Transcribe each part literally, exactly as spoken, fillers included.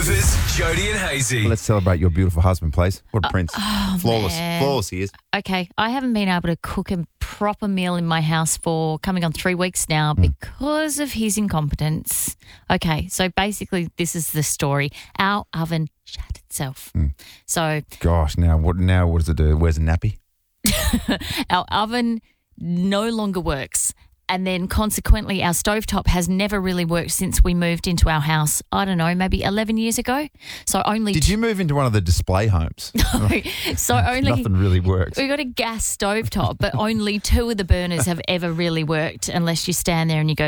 Novas, Jody and Hazy. Let's celebrate your beautiful husband, please. What a Uh, prince. oh, Flawless. man. Flawless he is. Okay, I haven't been able to cook a proper meal in my house for coming on three weeks now Mm. because of his incompetence. Okay, so basically this is the story. Our oven shut itself. Mm. So Gosh, now what Now what does it do? Where's a nappy? our oven no longer works. And then consequently, our stovetop has never really worked since we moved into our house, I don't know, maybe eleven years ago. So only... Did you move into one of the display homes? so only... Nothing really works. We got a gas stovetop, but only two of the burners have ever really worked unless you stand there and you go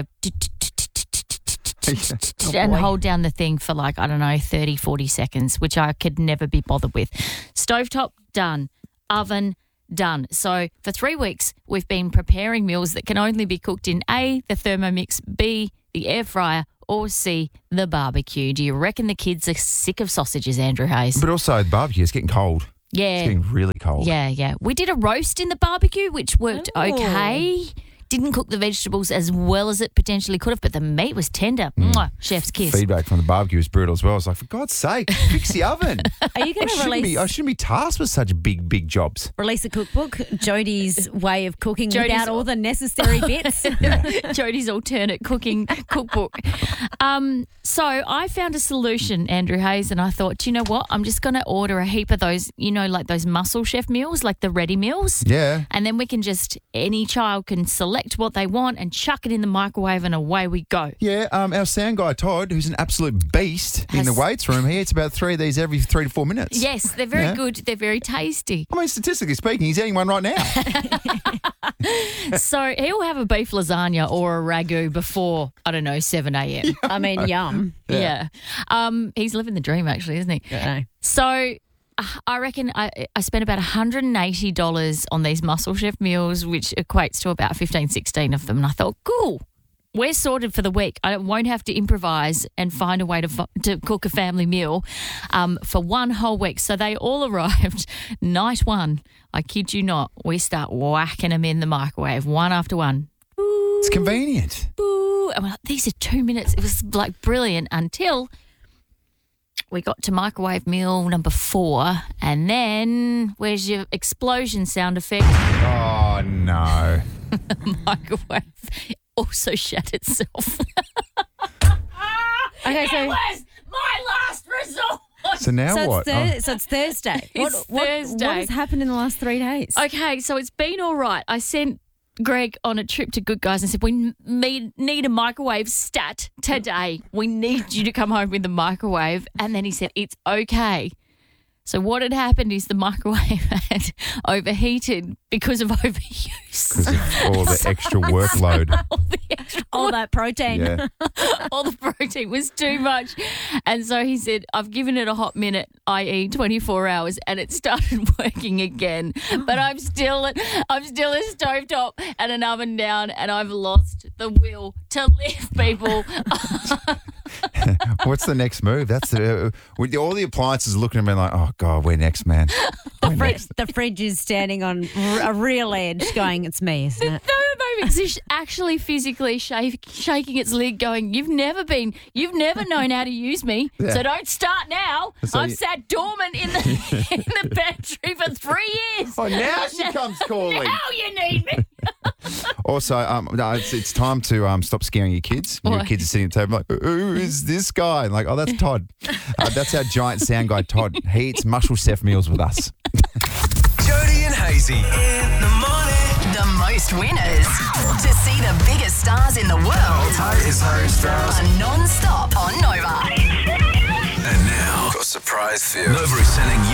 and hold down the thing for like, I don't know, thirty, forty seconds, which I could never be bothered with. Stovetop, done. Oven, done. So for three weeks, we've been preparing meals that can only be cooked in A, the Thermomix, B, the air fryer, or C, the barbecue. Do you reckon the kids are sick of sausages, Andrew Hayes? But also the barbecue, it's getting cold. Yeah. It's getting really cold. Yeah, yeah. We did a roast in the barbecue, which worked Oh. okay. Didn't cook the vegetables as well as it potentially could have, but the meat was tender. Mwah, chef's kiss. Feedback from the barbecue was brutal as well. It's like, for God's sake, fix the oven. Are you going I to shouldn't, release be, I shouldn't be tasked with such big, big jobs. release a cookbook? Jody's way of cooking Jody's- without all the necessary bits. Jody's alternate cooking cookbook. Um, so I found a solution, Andrew Hayes, and I thought, do you know what? I'm just going to order a heap of those, you know, like those muscle chef meals, like the ready meals. Yeah. And then we can just, any child can select what they want and chuck it in the microwave and away we go. Yeah, um, our sound guy, Todd, who's an absolute beast in Has- the weights room, he eats about three of these every three to four minutes. Yes, they're very Yeah. good. They're very tasty. I mean, statistically speaking, he's eating one right now. So he'll have a beef lasagna or a ragu before, I don't know, seven a.m. I mean, yum. Yeah. Um, he's living the dream, actually, isn't he? Yeah. So uh, I reckon I, I spent about one hundred eighty dollars on these Muscle Chef meals, which equates to about fifteen, sixteen of them. And I thought, cool, we're sorted for the week. I won't have to improvise and find a way to, f- to cook a family meal um, for one whole week. So they all arrived night one. I kid you not. We start whacking them in the microwave one after one. It's convenient. Boo. And we're like, these are two minutes. It was like brilliant until we got to microwave meal number four. And then where's your explosion sound effect? Oh, no. Microwave also shut itself. Okay, so, was my last resort. So now so, what? it's Thur- so it's Thursday. It's what, what- Thursday. What has happened in the last three days? Okay, so it's been all right. I sent Greg on a trip to Good Guys and said, we need, need a microwave stat today. We need you to come home with the microwave. And then he said, it's okay. So what had happened is the microwave had overheated because of overuse. Because of all the extra workload. all the extra All that protein. Yeah. all the protein was too much. And so he said, I've given it a hot minute, that is twenty-four hours, and it started working again. But I'm still I'm still a stovetop and an oven down, and I've lost the will to live, people. What's the next move? That's the uh, with all the appliances looking at me like, oh God, we're next, man. We're The, fri- next. the fridge is standing on r- a real edge going, it's me, isn't it? Thermomix is actually physically shake, shaking its lid going, you've never been, you've never known how to use me, Yeah. so don't start now. So I've you- sat dormant in the in the pantry for three years. Oh, now she comes calling. Now you need me. Also, um, no, it's, it's time to um, stop scaring your kids. Your Why? kids are sitting at the table like, who is this guy? And like, oh, that's Todd. Uh, that's our giant sound guy, Todd. He eats Muscle Chef meals with us. Jody and Hazy in the morning. The most winners. To see the biggest stars in the world It's Harry Styles. are non-stop on Nova. And now, got a surprise for you. Nova is sending